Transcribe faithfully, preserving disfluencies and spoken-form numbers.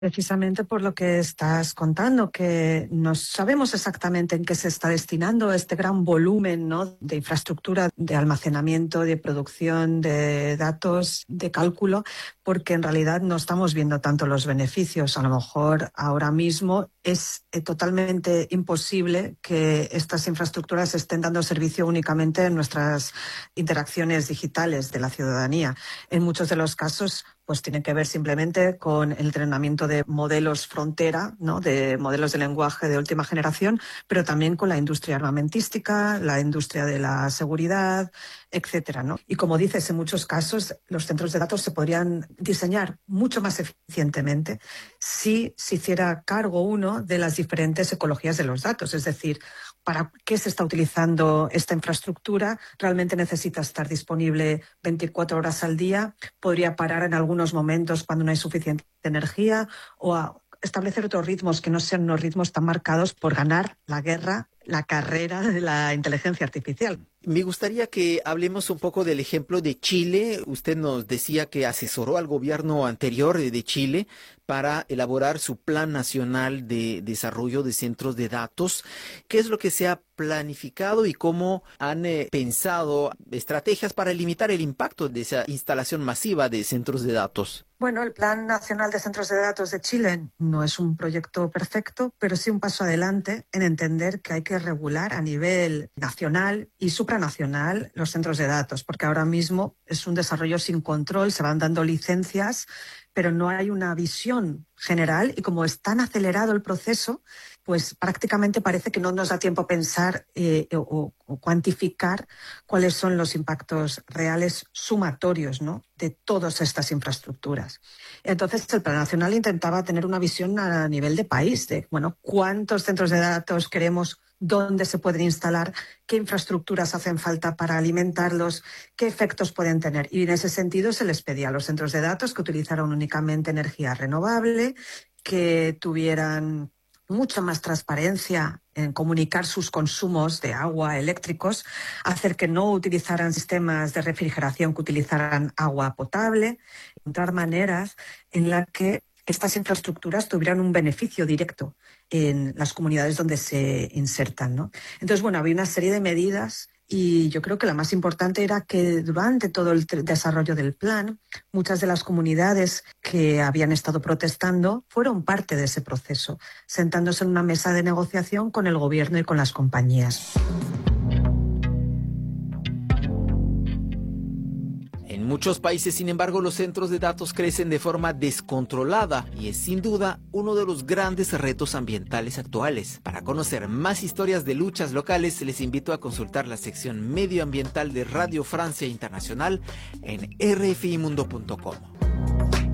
Precisamente por lo que estás contando, que no sabemos exactamente en qué se está destinando este gran volumen, ¿no?, de infraestructura, de almacenamiento, de producción, de datos, de cálculo, porque en realidad no estamos viendo tanto los beneficios. A lo mejor ahora mismo es eh, totalmente imposible que estas infraestructuras estén dando servicio únicamente en nuestras interacciones digitales de la ciudadanía. En muchos de los casos, pues tiene que ver simplemente con el entrenamiento de modelos frontera, ¿no?, de modelos de lenguaje de última generación, pero también con la industria armamentística, la industria de la seguridad, etcétera, ¿no? Y como dices, en muchos casos los centros de datos se podrían diseñar mucho más eficientemente si se hiciera cargo uno de las diferentes ecologías de los datos, es decir, ¿para qué se está utilizando esta infraestructura? ¿Realmente necesita estar disponible veinticuatro horas al día? ¿Podría parar en algunos momentos cuando no hay suficiente energía? ¿O a establecer otros ritmos que no sean unos ritmos tan marcados por ganar la guerra, la carrera de la inteligencia artificial? Me gustaría que hablemos un poco del ejemplo de Chile. Usted nos decía que asesoró al gobierno anterior de Chile para elaborar su Plan Nacional de Desarrollo de Centros de Datos. ¿Qué es lo que se ha planificado y cómo han eh, pensado estrategias para limitar el impacto de esa instalación masiva de centros de datos? Bueno, el Plan Nacional de Centros de Datos de Chile no es un proyecto perfecto, pero sí un paso adelante en entender que hay que regular a nivel nacional y supranacional los centros de datos, porque ahora mismo es un desarrollo sin control, se van dando licencias, pero no hay una visión general y como es tan acelerado el proceso, pues prácticamente parece que no nos da tiempo a pensar eh, o, o cuantificar cuáles son los impactos reales sumatorios, ¿no?, de todas estas infraestructuras. Entonces, el Plan Nacional intentaba tener una visión a nivel de país, de, bueno, cuántos centros de datos queremos, dónde se pueden instalar, qué infraestructuras hacen falta para alimentarlos, qué efectos pueden tener. Y en ese sentido se les pedía a los centros de datos que utilizaran únicamente energía renovable, que tuvieran mucha más transparencia en comunicar sus consumos de agua eléctricos, hacer que no utilizaran sistemas de refrigeración que utilizaran agua potable, encontrar maneras en las que estas infraestructuras tuvieran un beneficio directo en las comunidades donde se insertan, ¿no? Entonces, bueno, había una serie de medidas y yo creo que la más importante era que durante todo el desarrollo del plan, muchas de las comunidades que habían estado protestando fueron parte de ese proceso, sentándose en una mesa de negociación con el gobierno y con las compañías. En muchos países, sin embargo, los centros de datos crecen de forma descontrolada y es sin duda uno de los grandes retos ambientales actuales. Para conocer más historias de luchas locales, les invito a consultar la sección medioambiental de Radio Francia Internacional en r f i mundo punto com.